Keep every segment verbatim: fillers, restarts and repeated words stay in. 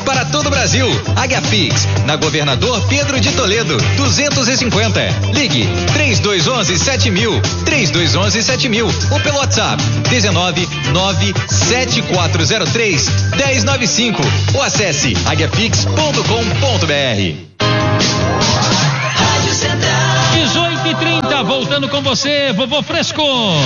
para todo o Brasil. Águiapix, na Governador Pedro de Toledo, duzentos e cinquenta. Ligue três dois um um sete mil, três dois um um sete mil ou pelo WhatsApp dezenove nove sete quatro zero três um zero nove cinco ou acesse águiapix ponto com ponto br. dezoito e trinta, voltando com você, vovô Fresco.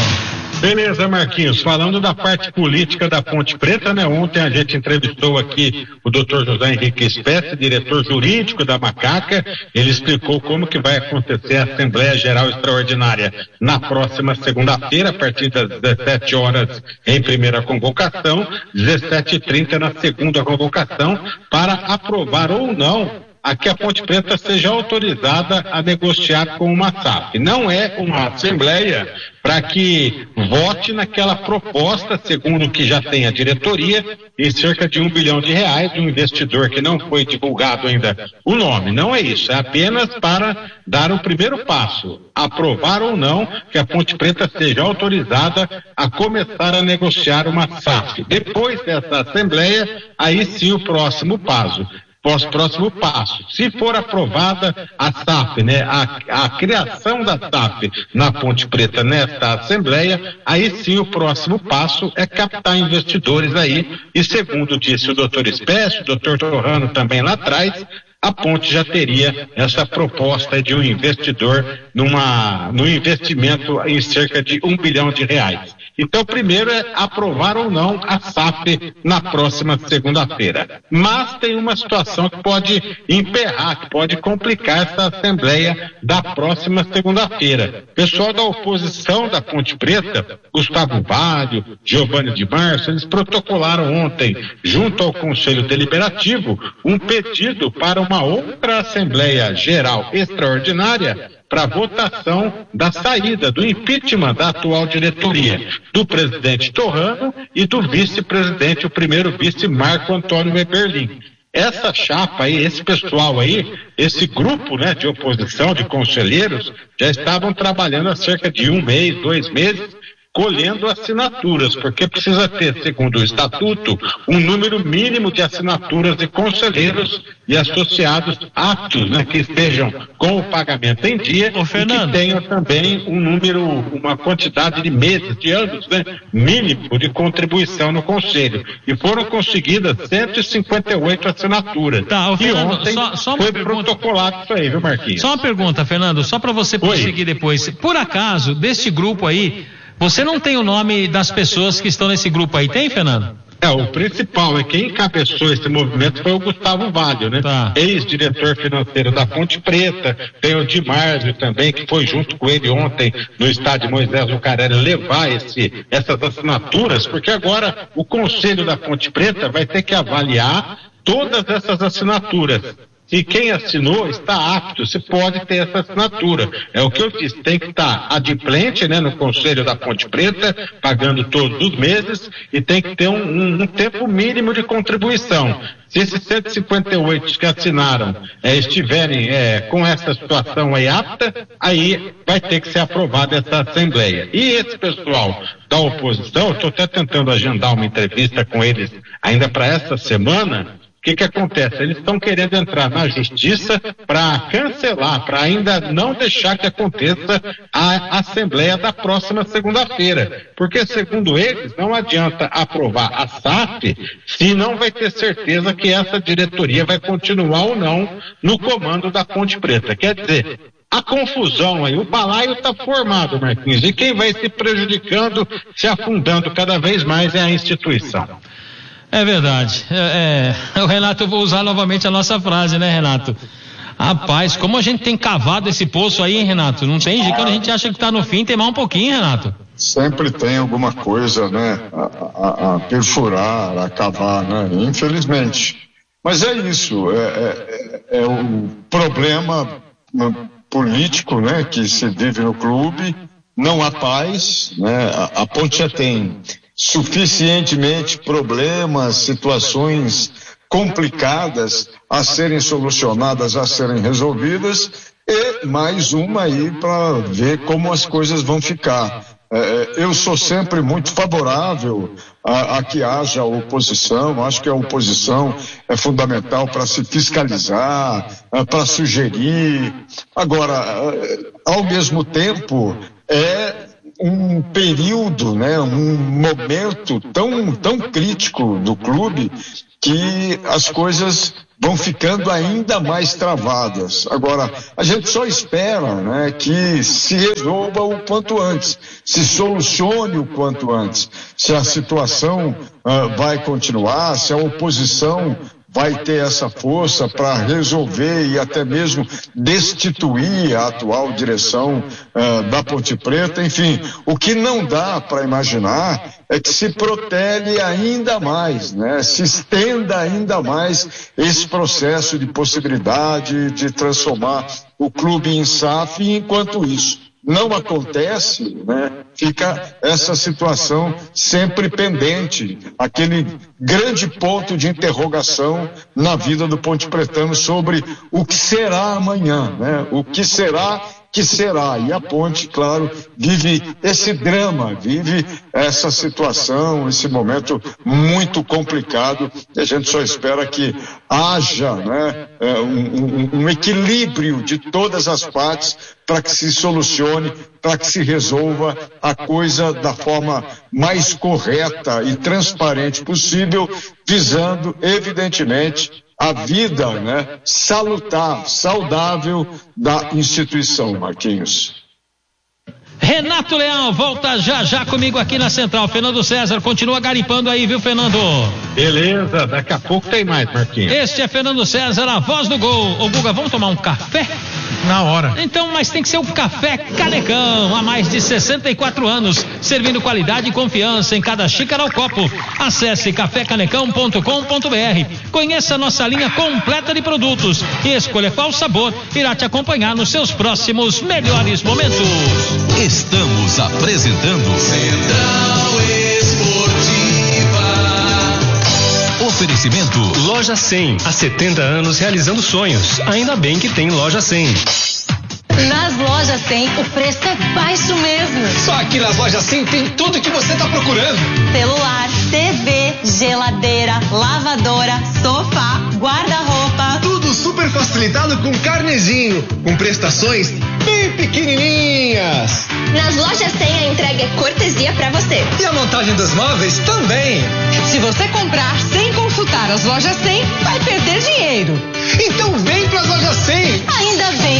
Beleza, Marquinhos, falando da parte política da Ponte Preta, né? Ontem a gente entrevistou aqui o doutor José Henrique Espécie, diretor jurídico da Macaca. Ele explicou como que vai acontecer a Assembleia Geral Extraordinária na próxima segunda-feira, a partir das dezessete horas em primeira convocação, dezessete e trinta na segunda convocação, para aprovar ou não a que a Ponte Preta seja autorizada a negociar com uma S A F. Não é uma assembleia para que vote naquela proposta, segundo o que já tem a diretoria, em cerca de um bilhão de reais, de um investidor que não foi divulgado ainda o nome. Não é isso, é apenas para dar o primeiro passo, aprovar ou não que a Ponte Preta seja autorizada a começar a negociar uma S A F. Depois dessa assembleia, aí sim o próximo passo. Próximo passo, se for aprovada a S A F, né, a, a criação da S A F na Ponte Preta nesta Assembleia, aí sim o próximo passo é captar investidores aí, e segundo disse o doutor Espécie, o doutor Torrano também lá atrás, a ponte já teria essa proposta de um investidor numa, num investimento em cerca de um bilhão de reais. Então, primeiro é aprovar ou não a S A F na próxima segunda-feira. Mas tem uma situação que pode emperrar, que pode complicar essa Assembleia da próxima segunda-feira. O pessoal da oposição da Ponte Preta, Gustavo Vale, Giovanni de Março, eles protocolaram ontem, junto ao Conselho Deliberativo, um pedido para uma outra Assembleia Geral Extraordinária para votação da saída, do impeachment da atual diretoria, do presidente Torrano e do vice-presidente, o primeiro vice, Marco Antônio Eberlin. Essa chapa aí, esse pessoal aí, esse grupo, né, de oposição, de conselheiros, já estavam trabalhando há cerca de um mês, dois meses, colhendo assinaturas, porque precisa ter, segundo o estatuto, um número mínimo de assinaturas de conselheiros e associados aptos, né, que estejam com o pagamento em dia. Ô, Fernando, e que tenham também um número, uma quantidade de meses, de anos, né, mínimo de contribuição no conselho. E foram conseguidas cento e cinquenta e oito assinaturas. Tá, ô, e Fernando, ontem só, só uma foi pergunta. protocolado isso aí, viu, Marquinhos? Só uma pergunta, Fernando, só para você prosseguir depois. Por acaso, desse grupo aí, você não tem o nome das pessoas que estão nesse grupo aí, tem, Fernando? É, o principal é quem encabeçou esse movimento foi o Gustavo Vale, né? Tá. Ex-diretor financeiro da Ponte Preta, tem o Dimárzio também, que foi junto com ele ontem no estádio Moisés Lucarelli levar esse, essas assinaturas, porque agora o Conselho da Ponte Preta vai ter que avaliar todas essas assinaturas. E quem assinou está apto, se pode ter essa assinatura. É o que eu disse, tem que estar adimplente, né, no Conselho da Ponte Preta, pagando todos os meses, e tem que ter um, um, um tempo mínimo de contribuição. Se esses cento e cinquenta e oito que assinaram é, estiverem é, com essa situação aí apta, aí vai ter que ser aprovada essa Assembleia. E esse pessoal da oposição, eu estou até tentando agendar uma entrevista com eles ainda para essa semana. O que que acontece? Eles estão querendo entrar na justiça para cancelar, para ainda não deixar que aconteça a Assembleia da próxima segunda-feira. Porque, segundo eles, não adianta aprovar a S A F se não vai ter certeza que essa diretoria vai continuar ou não no comando da Ponte Preta. Quer dizer, a confusão aí, o balaio está formado, Marquinhos, e quem vai se prejudicando, se afundando cada vez mais é a instituição. É verdade. É, é, o Renato, eu vou usar novamente a nossa frase, né, Renato? Rapaz, como a gente tem cavado esse poço aí, hein, Renato? Não tem jeito, quando a gente acha que está no fim, tem mais um pouquinho, Renato. Sempre tem alguma coisa, né, a, a, a perfurar, a cavar, né, infelizmente. Mas é isso, é, é, é o problema político, né, que se vive no clube, não há paz, né, a, a Ponte já tem suficientemente problemas, situações complicadas a serem solucionadas, a serem resolvidas, e mais uma aí para ver como as coisas vão ficar. É, eu sou sempre muito favorável a, a que haja oposição. Acho que a oposição é fundamental para se fiscalizar, para sugerir. Agora, ao mesmo tempo, é um período, né, um momento tão, tão crítico do clube que as coisas vão ficando ainda mais travadas. Agora, a gente só espera, né, que se resolva o quanto antes, se solucione o quanto antes. Se a situação uh, vai continuar, se a oposição vai ter essa força para resolver e até mesmo destituir a atual direção uh, da Ponte Preta. Enfim, o que não dá para imaginar é que se protele ainda mais, né? Se estenda ainda mais esse processo de possibilidade de transformar o clube em S A F, e enquanto isso não acontece, né, fica essa situação sempre pendente, aquele grande ponto de interrogação na vida do Ponte Pretano sobre o que será amanhã, né? O que será que será. E a Ponte, claro, vive esse drama, vive essa situação, esse momento muito complicado, e a gente só espera que haja, né, um, um, um equilíbrio de todas as partes para que se solucione, para que se resolva a coisa da forma mais correta e transparente possível, visando, evidentemente, a vida, né, salutar, saudável da instituição, Marquinhos. Renato Leão volta já já comigo aqui na Central. Fernando César continua garimpando aí, viu, Fernando? Beleza, daqui a pouco tem mais, Marquinhos. Este é Fernando César, a voz do gol. Ô, Guga, vamos tomar um café? Na hora. Então, mas tem que ser o Café Canecão, há mais de sessenta e quatro anos, servindo qualidade e confiança em cada xícara ou copo. Acesse café canecão ponto com ponto b r. Conheça a nossa linha completa de produtos e escolha qual sabor irá te acompanhar nos seus próximos melhores momentos. Estamos apresentando Central Esportiva. Oferecimento Loja cem, há setenta anos realizando sonhos. Ainda bem que tem Loja cem. Nas Lojas cem, o preço é baixo mesmo. Só aqui nas Lojas cem tem tudo que você está procurando. Celular, T V, geladeira, lavadora, sofá, guarda-roupa. Tudo super facilitado com carnezinho, com prestações bem pequenininhas. Nas Lojas cem a entrega é cortesia pra você. E a montagem dos móveis também. Se você comprar sem consultar as Lojas cem, vai perder dinheiro. Então vem pras Lojas cem. Ainda vem